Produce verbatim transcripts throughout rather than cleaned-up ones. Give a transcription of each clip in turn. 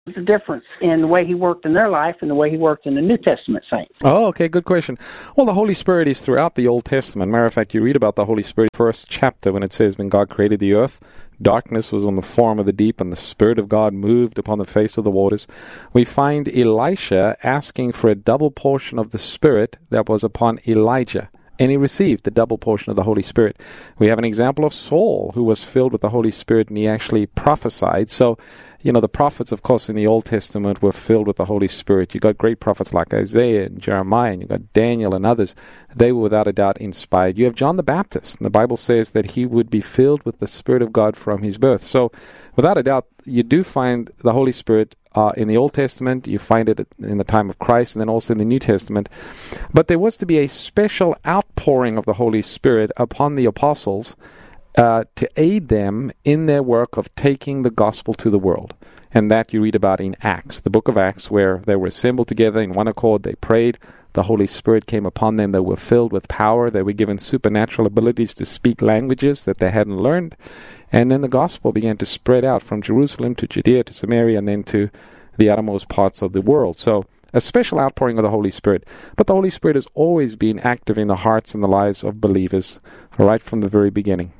the difference in the way he worked in their life and the way he worked in the New Testament saints? Oh, okay, good question. Well, the Holy Spirit is throughout the Old Testament. Matter of fact, you read about the Holy Spirit first chapter when it says, when God created the earth, darkness was on the form of the deep, and the Spirit of God moved upon the face of the waters. We find Elisha asking for a double portion of the Spirit that was upon Elijah, and he received the double portion of the Holy Spirit. We have an example of Saul, who was filled with the Holy Spirit, and he actually prophesied. So, you know, the prophets, of course, in the Old Testament were filled with the Holy Spirit. You got great prophets like Isaiah and Jeremiah, and you got Daniel and others. They were without a doubt inspired. You have John the Baptist, and the Bible says that he would be filled with the Spirit of God from his birth. So, without a doubt, you do find the Holy Spirit uh, in the Old Testament. You find it in the time of Christ, and then also in the New Testament. But there was to be a special outpouring of the Holy Spirit upon the apostles Uh, to aid them in their work of taking the gospel to the world. And that you read about in Acts, the book of Acts, where they were assembled together in one accord. They prayed. The Holy Spirit came upon them. They were filled with power. They were given supernatural abilities to speak languages that they hadn't learned. And then the gospel began to spread out from Jerusalem to Judea to Samaria and then to the uttermost parts of the world. So a special outpouring of the Holy Spirit. But the Holy Spirit has always been active in the hearts and the lives of believers right from the very beginning.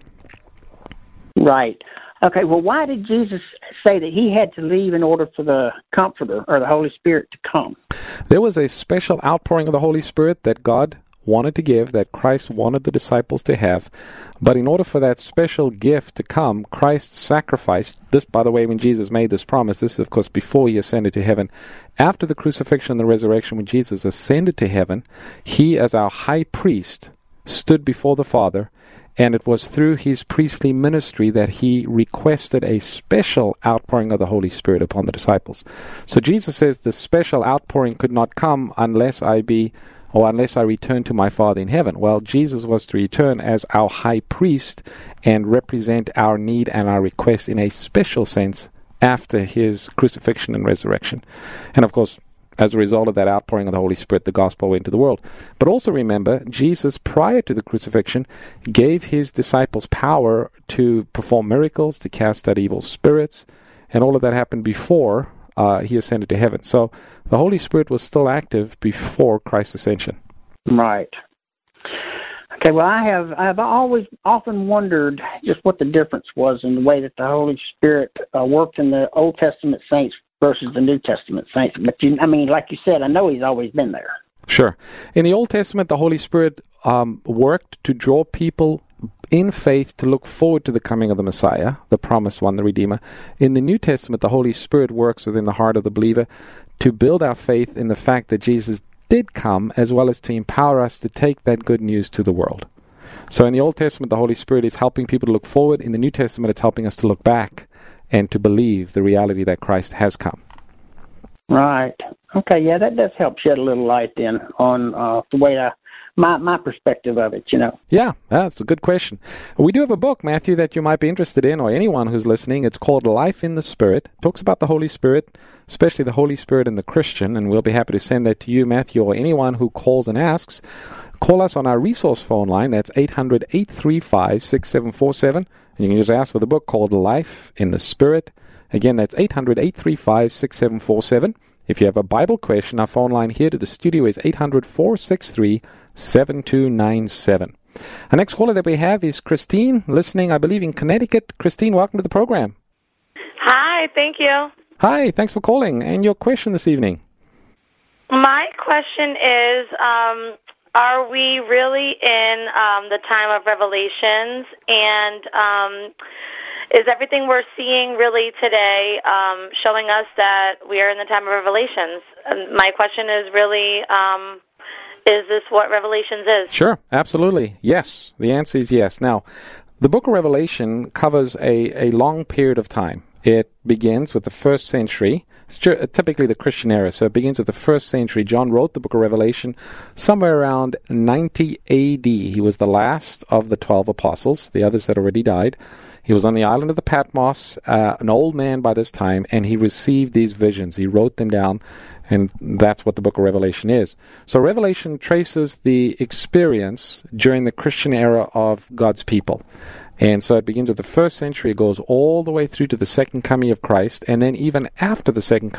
Right. Okay, well, why did Jesus say that he had to leave in order for the Comforter or the Holy Spirit to come? There was a special outpouring of the Holy Spirit that God wanted to give, that Christ wanted the disciples to have. But in order for that special gift to come, Christ sacrificed. This, by the way, when Jesus made this promise, this is, of course, before he ascended to heaven. After the crucifixion and the resurrection, when Jesus ascended to heaven, he, as our high priest, stood before the Father. And it was through his priestly ministry that he requested a special outpouring of the Holy Spirit upon the disciples. So Jesus says the special outpouring could not come unless I be, or unless I return to my Father in heaven. Well, Jesus was to return as our high priest and represent our need and our request in a special sense after his crucifixion and resurrection. And of course, as a result of that outpouring of the Holy Spirit, the gospel went to the world. But also remember, Jesus, prior to the crucifixion, gave his disciples power to perform miracles, to cast out evil spirits, and all of that happened before uh, he ascended to heaven. So the Holy Spirit was still active before Christ's ascension. Right. Okay, well, I have I've always often wondered just what the difference was in the way that the Holy Spirit uh, worked in the Old Testament saints versus the New Testament saints. But, you, I mean, like you said, I know he's always been there. Sure. In the Old Testament, the Holy Spirit um, worked to draw people in faith to look forward to the coming of the Messiah, the promised one, the Redeemer. In the New Testament, the Holy Spirit works within the heart of the believer to build our faith in the fact that Jesus did come, as well as to empower us to take that good news to the world. So in the Old Testament, the Holy Spirit is helping people to look forward. In the New Testament, it's helping us to look back and to believe the reality that Christ has come. Right. Okay, yeah, that does help shed a little light then on uh, the way I, my my perspective of it, you know. Yeah, that's a good question. We do have a book, Matthew, that you might be interested in, or anyone who's listening. It's called Life in the Spirit. It talks about the Holy Spirit, especially the Holy Spirit and the Christian, and we'll be happy to send that to you, Matthew, or anyone who calls and asks. Call us on our resource phone line. That's eight hundred, eight three five, six seven four seven. And you can just ask for the book called Life in the Spirit. Again, that's eight hundred, eight three five, six seven four seven. If you have a Bible question, our phone line here to the studio is eight hundred, four six three, seven two nine seven. Our next caller that we have is Christine, listening, I believe, in Connecticut. Christine, welcome to the program. Hi, thank you. Hi, thanks for calling. And your question this evening? My question is, um, are we really in um, the time of Revelations, and um, is everything we're seeing really today um, showing us that we are in the time of Revelations? And my question is really, um, is this what Revelations is? Sure, absolutely. Yes, the answer is yes. Now, the book of Revelation covers a, a long period of time. It begins with the first century. It's typically the Christian era, so it begins with the first century. John wrote the book of Revelation somewhere around ninety A D. He was the last of the twelve apostles. The others had already died. He was on the island of the Patmos, uh, an old man by this time, and he received these visions. He wrote them down, and that's what the book of Revelation is. So Revelation traces the experience during the Christian era of God's people. And so it begins with the first century, it goes all the way through to the second coming of Christ, and then even after the second coming